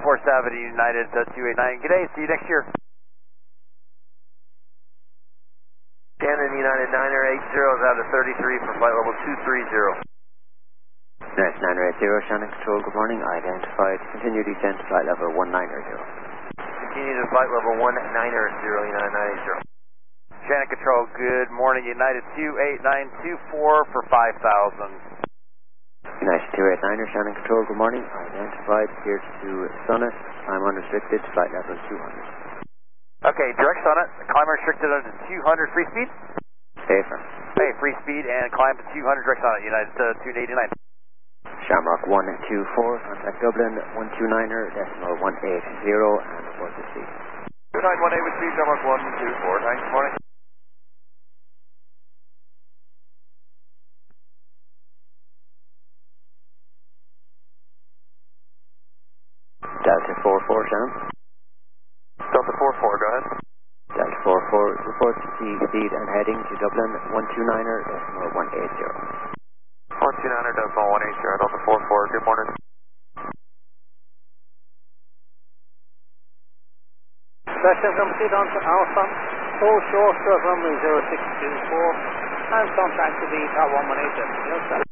Avenue, United 289. Good day, see you next year. Canon United 980 is out of 33 for flight level 230. United 980, Shannon Control, good morning. Identified, continue descent to flight level 190. Continue to flight level 190, United 980. Shannon Control, good morning. United 28924 for 5,000. United 289, Shannon Control, good morning. Identified, cleared to Summit, time unrestricted, flight level 200. Okay, direct Summit, climb restricted under 200, free speed? Safer. Hey, free speed and climb to 200, direct Summit, United 289. Shamrock 124, contact Dublin 129.180 and report to speed. 2918 with speed, Shamrock 124, thanks, morning. Delta 44, Shannon. Delta 44, go ahead. Delta 44, report to speed and heading to Dublin 129.180. 129.180, Delta 44, good morning. Special complete on to Alpha, full short of runway 0624, and contact to the 118.